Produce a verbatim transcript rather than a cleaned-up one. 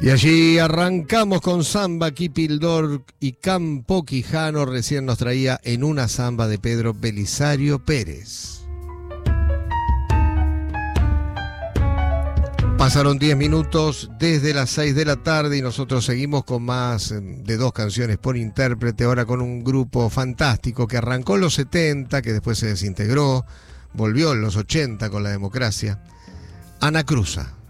Y allí arrancamos con samba, Kipildor y Campo Quijano recién nos traía En una samba de Pedro Belisario Pérez. Pasaron diez minutos desde las seis de la tarde y nosotros seguimos con más de dos canciones por intérprete, ahora con un grupo fantástico que arrancó en los setenta, que después se desintegró, volvió en los ochenta con la democracia. Anacruza.